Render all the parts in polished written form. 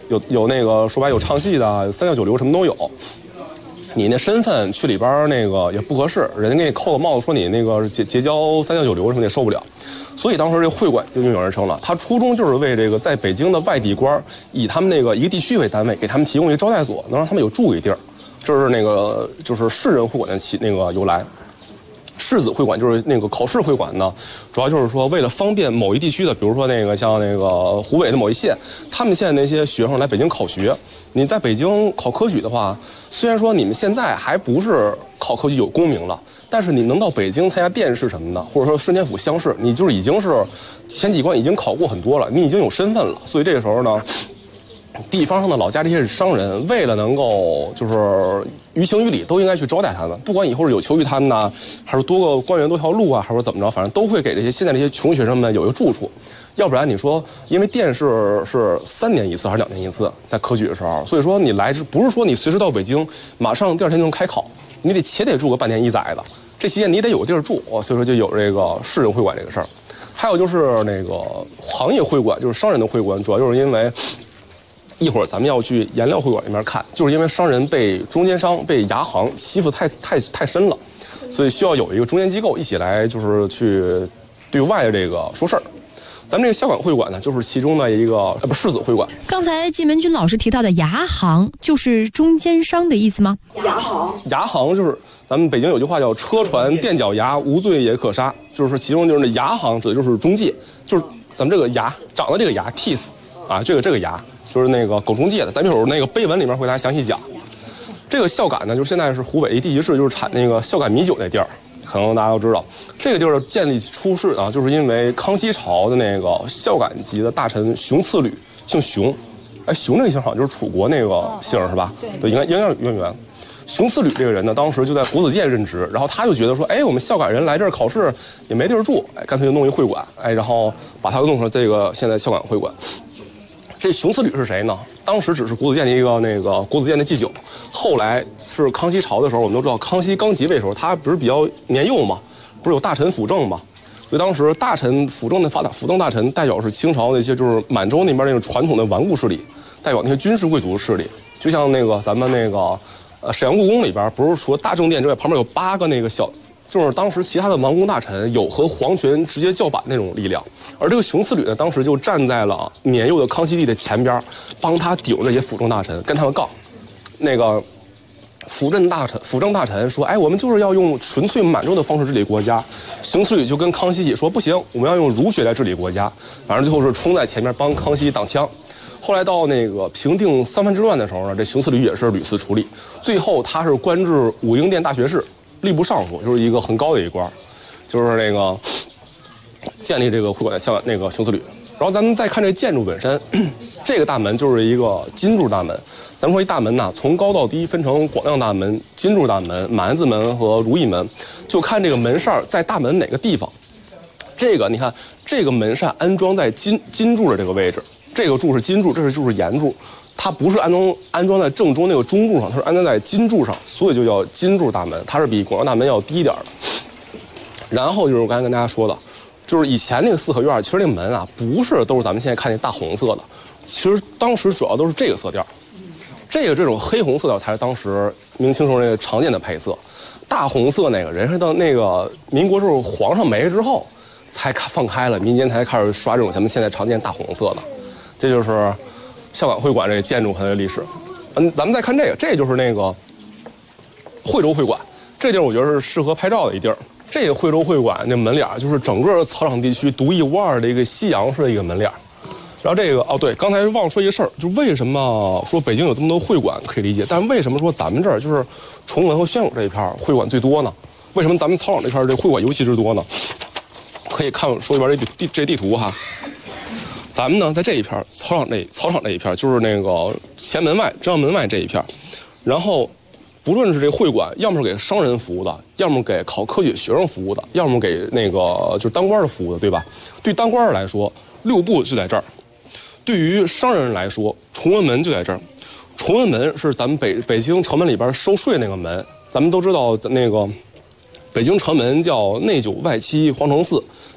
有那个说白有唱戏的，有三教九流什么都有。你那身份去里边那个也不合适，人家给你扣个帽子说你那个结交三教九流什么也受不了。所以当时这会馆就应运而生了。他初衷就是为这个在北京的外地官以他们那个一个地区为单位，给他们提供一个招待所，能让他们有住一地儿。这是那个就是市人会馆的那个由来。市子会馆就是那个考试会馆呢，主要就是说为了方便某一地区的，比如说那个像那个湖北的某一县，他们现在那些学生来北京考学，你在北京考科举的话，虽然说你们现在还不是考科举有功名了，但是你能到北京参加殿试什么的，或者说顺天府乡试，你就是已经是前几关已经考过很多了，你已经有身份了，所以这个时候呢。地方上的老家这些商人，为了能够就是于情于理都应该去招待他们，不管以后是有求于他们呢，还是多个官员多条路啊，还是怎么着，反正都会给这些现在这些穷学生们有一个住处。要不然你说，因为殿试是3年一次还是2年一次，在科举的时候，所以说你来不是说你随时到北京，马上第2天就能开考，你且得住个半年1载的，这期间你得有地儿住，所以说就有这个市人会馆这个事儿。还有就是那个行业会馆，就是商人的会馆，主要就是因为。一会儿咱们要去颜料会馆里面看，就是因为商人被中间商、被牙行欺负太深了，所以需要有一个中间机构一起来，就是去对外的这个说事儿。咱们这个下馆会馆呢，就是其中的一个世子会馆。 刚才季文军老师提到的牙行，就是中间商的意思吗？ 牙行就是咱们北京有句话叫"车船垫脚牙，无罪也可杀"，就是其中就是那牙行指的就是中介，就是咱们这个牙长的这个牙 teeth 啊，这个牙。就是那个搞中介的，咱们一会儿那个碑文里面会给大家详细讲。这个孝感呢，就是现在是湖北一地级市，就是产那个孝感米酒那地儿，可能大家都知道。这个地儿建立出世啊，就是因为康熙朝的那个孝感级的大臣熊次履，姓熊，哎，熊这个姓好像就是楚国那个姓是吧？对，应该有渊源。熊次履这个人呢，当时就在国子监任职，然后他就觉得说，哎，我们孝感人来这儿考试也没地儿住，哎，干脆就弄一会馆，哎，然后把它弄成这个现在孝感会馆。这熊次履是谁呢？当时只是国子监的一个那个国子监的祭酒，后来是康熙朝的时候，我们都知道康熙刚即位的时候，他不是比较年幼嘛，不是有大臣辅政嘛，所以当时大臣辅政大臣代表是清朝那些就是满洲那边那个传统的顽固势力，代表那些军事贵族势力，就像那个咱们那个沈阳故宫里边，不是除了大正殿之外，旁边有8个那个小。就是当时其他的王公大臣有和皇权直接叫板那种力量，而这个熊次履呢，当时就站在了年幼的康熙帝的前边，帮他顶这些辅政大臣，跟他们杠。那个辅政大臣说：“哎，我们就是要用纯粹满洲的方式治理国家。”熊次履就跟康熙帝说：“不行，我们要用儒学来治理国家。”反正最后是冲在前面帮康熙挡枪。后来到那个平定三藩之乱的时候呢，这熊次履也是屡次处理，最后他是官至武英殿大学士。吏部尚书就是一个很高的一官，就是那个建立这个会馆的像那个熊次履。然后咱们再看这建筑本身，这个大门就是一个金柱大门。咱们说一大门呢，从高到低分成广亮大门、金柱大门、满字门和如意门，就看这个门扇在大门哪个地方。这个你看，这个门扇安装在金柱的这个位置，这个柱是金柱，这就是檐柱。它不是安装在正中那个中柱上，它是安装在金柱上，所以就叫金柱大门。它是比广亮大门要低一点的。然后就是我刚才跟大家说的，就是以前那个四合院，其实那个门啊，不是都是咱们现在看那大红色的，其实当时主要都是这个色调，这种黑红色调才是当时明清时候那个常见的配色。大红色那个人是到那个民国时候皇上没了之后才放开了，民间才开始刷这种咱们现在常见大红色的，这就是。孝感会馆这个建筑它的历史，咱们再看这个，这就是那个惠州会馆，这地儿我觉得是适合拍照的一地儿。这个惠州会馆那门脸就是整个草场地区独一无二的一个西洋式的一个门脸。然后这个对，刚才忘了说一个事儿，就为什么说北京有这么多会馆可以理解，但为什么说咱们这儿就是崇文和宣武这一片会馆最多呢？为什么咱们草场这片这会馆尤其之多呢？可以看说一边这地图哈。咱们呢，在这一片草场这一片，就是那个前门外正阳门外这一片，然后不论是这会馆，要么是给商人服务的，要么给考科举学生服务的，要么给那个就是当官的服务的，对吧？对当官来说，6部就在这儿；对于商人来说，崇文门就在这儿。崇文门是咱们北京城门里边收税那个门，咱们都知道那个北京城门叫内9外7皇城4。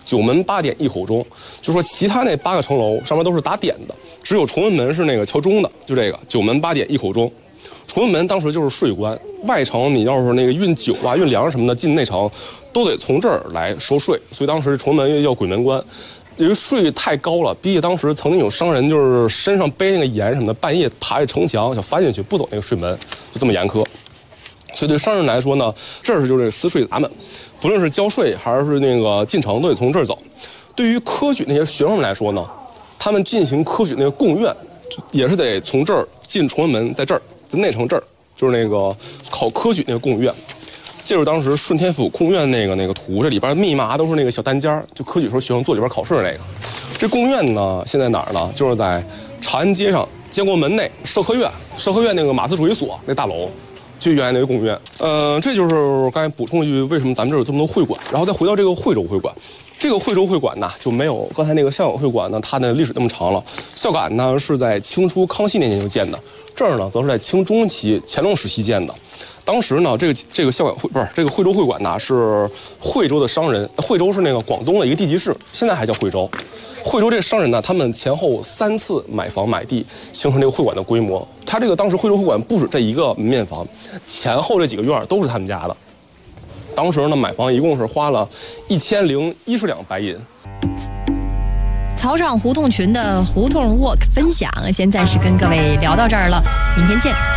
九门八点一口钟，就说其他那8个城楼上面都是打点的，只有崇文门是那个敲钟的，就这个九门八点一口钟。崇文门当时就是税关，外城你要是那个运酒啊、运粮什么的进内城，都得从这儿来收税，所以当时崇文门叫鬼门关。由于税太高了，逼得当时曾经有商人就是身上背那个盐什么的，半夜爬着城墙想翻进去，不走那个税门，就这么严苛。所以对商人来说呢，这儿就是私税闸门，不论是交税还是那个进城，都得从这儿走。对于科举那些学生们来说呢，他们进行科举那个贡院，也是得从这儿进崇文门，在这儿，在内城这儿，就是那个考科举那个贡院。这就是当时顺天府贡院那个图，这里边密麻都是那个小单间，就科举时候学生坐里边考试的那个。这贡院呢，现在哪儿呢？就是在长安街上建国门内社科院那个马思主义所那大楼，就原来那个贡院。这就是刚才补充了一句，为什么咱们这儿有这么多会馆。然后再回到这个惠州会馆，这个惠州会馆呢就没有刚才那个孝感会馆呢，它的历史那么长了。孝感呢是在清初康熙年间就建的，这儿呢则是在清中期乾隆时期建的。当时呢，这个孝感会不是这个惠州会馆呢，是惠州的商人，惠州是那个广东的一个地级市，现在还叫惠州。惠州这个商人呢，他们前后3次买房买地，形成这个会馆的规模。他这个当时惠州会馆不止这一个门面房，前后这几个院都是他们家的。当时呢，买房一共是花了1010两白银。 草场胡同群的胡同 walk 分享，先暂时跟各位聊到这儿了，明天见。